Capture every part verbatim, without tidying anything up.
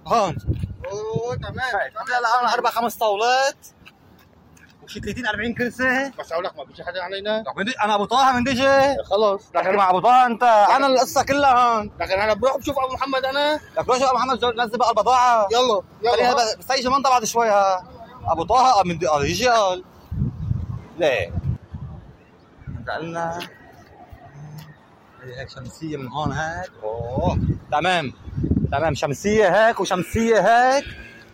هون. اوه تمام. هلا هون اربع خمس طاولات وشي ثلاثين أربعين كرسي. بس اقول لك ما بيجي حدا علينا. انا ابو طه من دجي. خلص لكن مع ابو طه انت انا القصه كلها هون. لكن انا بروح بشوف ابو محمد انا. لك روح شوف ابو محمد نزل بقى البضاعه. يلا يلا بس يجي منطقه بعد شوي ها. ابو طه من قال يجي قال ليه؟ انت قلنا هيك شمسيه من هون هيك. اوه تمام تمام شمسيه هيك وشمسيه هيك.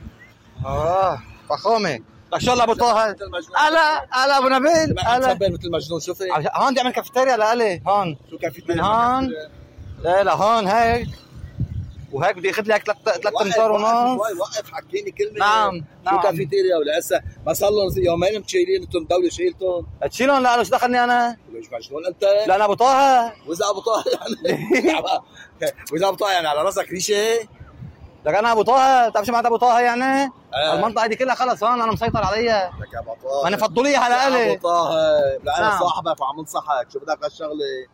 اه فخامه. لك شو ابو طه هلا هلا ابو نبيل هلا مثل مجنون. شوفي هون بدي اعمل كافيتيريا لالي هون. شو كافيتيريا من هون لا لا هون هيك وهيك بدي اخذ لك ثلاث ثلاث امتار ونص. وقف حكيني كلمه. نعم نعم شو كافيتيريا ولا هسه ما صار لهم يومين متشيلين انتم الدوله شيلتهم. تشيلهم لا شو دخلني انا؟ ليش مجنون انت؟ لا انا ابو طه. واذا ابو طه يعني واذا ابو طه يعني على راسك ريشه. لك انا ابو طه بتعرف شو معناتها ابو طه يعني؟ آه. المنطقه دي كلها خلص هون انا مسيطر عليها. لك يا ابو طه ما انا فضلوا على الي. ابو طه لا انا نعم. صاحبك وعم انصحك. شو بدك هالشغله؟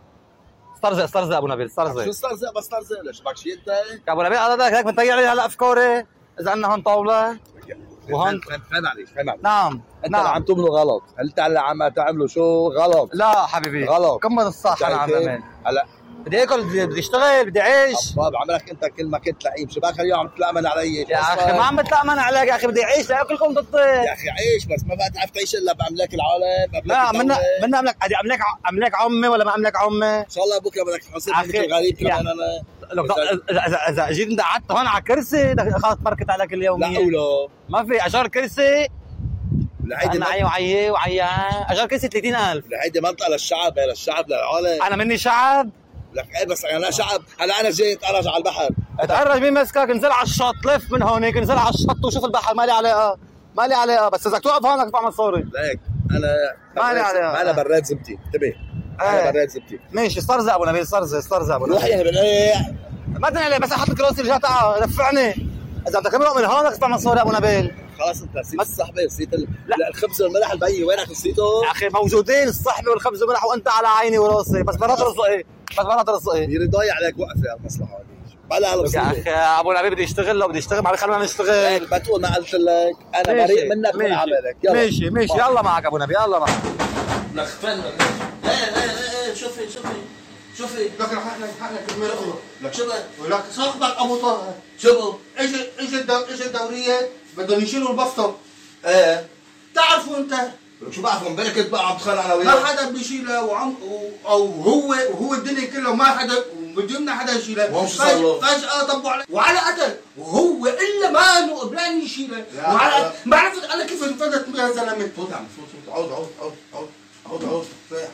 استرزق استرزق ابو نبيل استرزق. شو استرزق بس استرزق ليش بدك شيء انت؟ يا ابو نبيل هذا هيك بنطيع عليه هلا افكاري اذا عندنا هون طاوله وهون فهم عليك فهم عليك. نعم انت نعم. عم تعملوا غلط. انت اللي عم تعملوا شو غلط. لا حبيبي غلط. كمل الصح انا عم بعمل. هلا بدي اكل بدي, بدي اشتغل بدي اعيش. بابا عمرك انت كل ما كنت لئيم شو بك اليوم عم تتلامن علي. يا اخي ما عم بتلامن عليك يا اخي بدي اعيش لاكلكم ضدي. يا اخي عيش بس ما بقى تعرف تعيش الا باملاك العالم. لا منا منا املك بدي املك املك عمي ولا ما املك عمي. ان شاء الله بكره بدك تحصل مثل غريب كمان انا. لو اذا اذا جيت انت قعدت هون على كرسي خلص بركت عليك اليوميه. لا ولا ما في اجار كرسي. لهيدي معي وعيه وعيه اجار كرسي ثلاثين ألف. لهيدي منطقه للشعب للشعب للعالم. انا مني شعب. لك ايه بس انا شعب. هلا انا جاي اتأرج على البحر. اتأرج مين مسكك؟ انزل على الشط لف من هونيك انزل على الشط وشوف البحر ما لي علاقه ما لي علاقه بس اذا توقف هون بدك تدفع مصاري. ليك انا ما لي علاقه. انا براد زبتي انتبه. انا براد زبتي. ماشي استرزق ابو نبيل استرزق استرزق ابو نبيل. روح يا بنقيع. ما تنقلي بس احط كراسي رجع تعال دفعني. اذا بدك تمرق من هون بدك تدفع مصاري ابو نبيل. خلاص انت نسيت الصحبه نسيت ال... لا الخبز والملح البي وينك نسيته؟ يا اخي موجودين الصحبه والخبز والملح وانت على عيني وراسي بس مرات رزقي بس مرات رزقي. يري ضايع عليك وقفه هالمصلحه هذه. بلا هالمصلحه يا اخي ابو نبيل بدي اشتغل لو بدي اشتغل ما بيخلونا نشتغل. ما تقول ما قلت لك انا بريء منك من عملك. يلا ماشي ماشي يلا معك ابو نبيل يلا معك. لك فن لا لا لا شوفي شوفي شوفي لك حقنا حقنا كلمه اخرى. لك شو بك؟ ولك صاحبك ابو طه شو اجى اجى اجى الدوريه بدهم يشيلوا البفطه. ايه تعرفوا انت لك شو بعرف امبارح كنت بقى عم تخانق انا ما وياك. حدا بيشيلها وعم او هو وهو الدنيا كلها ما حدا بدنا حدا يشيلها. وهم شو صار له؟ فجاه طبوا عليه وعلى قتل وهو الا ما انه قبلان يشيلها وعلى ما عرفت انا كيف انفذت يا زلمه. فوت عم فوت فوت عود عود عود عود عود عود صيح.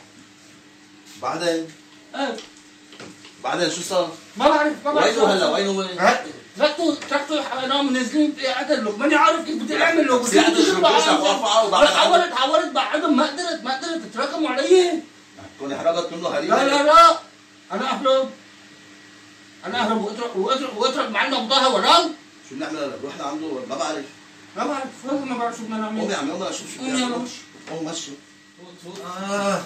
بعدين ايه بعدين شو صار؟ ما بعرف ما بعرف وينه هلا وين هو؟ تركته تركته حرام منزلين قتل له ماني عارف كيف بدي اعمل له. بس يعني شو بدي ارفعه وبعد حاولت حاولت بعدهم ما قدرت ما قدرت تراكموا علي. تكوني حرقت منه هريمه. لا لا لا انا اهرب انا اهرب واترك واترك واترك معنا ابو طه ورام. شو بنعمل هلا؟ بنروح لعنده ما بعرف. ما بعرف والله ما بعرف شو بدنا نعمل. قومي عم يلا شوف شو قومي يلا مشي. قوم مشي. اه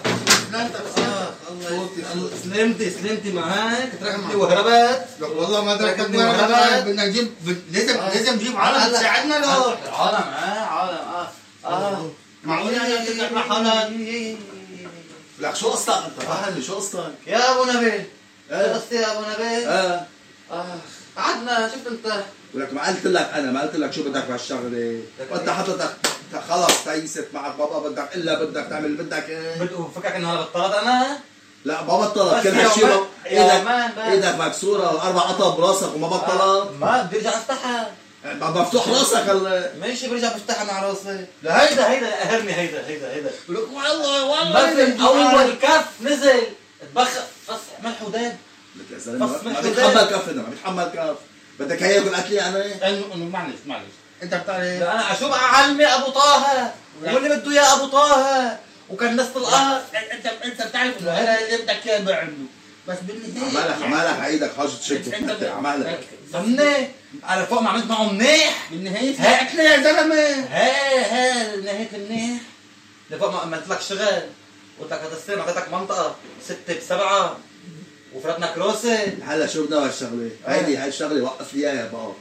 سلمتي سلمتي معك تركتني وهربت. والله ما تركتني وهربت. بدنا نجيب لازم لازم نجيب عالم تساعدنا له. عالم اه عالم اه اه معقول يعني تطلع حالك. لك شو قصتك انت؟ فهمني شو قصتك؟ يا ابو نبيل شو ايه قصتي يا ابو نبيل؟ ايه اه قعدنا شفت انت. ولك ما قلت لك انا ما قلت لك شو بدك بهالشغله. وانت حضرتك انت خلص تيست معك بابا بدك الا بدك تعمل اللي بدك ايه. فكرك انه انا بطلت انا؟ لا ما بطلت كل بس هالشيء يومان- ايدك يومان بس. ايدك مكسوره واربع قطب براسك وما بطلت. ما بدي ارجع افتحها. ما مفتوح راسك هلا. ماشي برجع بفتحها مع راسي. لا هيدا هيدا قهرني هيدا هيدا هيدا. لك والله والله بس اول كف نزل اتبخر بس ملح وداب. لك يا زلمه بس ما ملح بيتحمل وداب. كف ما بيتحمل كف. بدك هي يقول قتلي انا. انه انه معلش معلش انت بتعرف لا انا اشوف اعلمي ابو طه واللي بده اياه ابو طه وكان نص القهر. انت انت بتعرف انه هذا اللي بدك اياه بعمله بس بالنهايه عمالك عمالك عيدك حاجه تشكل انت عمالك ضمني على فوق ما عملت معه منيح. بالنهايه هاتنا يا زلمه. ها ها نهاية منيح لفوق ما عملت لك شغل قلت لك هذا السنه اعطيتك منطقه ستة بسبعة وفرتنا كروسه. هلا شو بدنا بهالشغله؟ هيدي هاي الشغله وقف لي اياها بقى.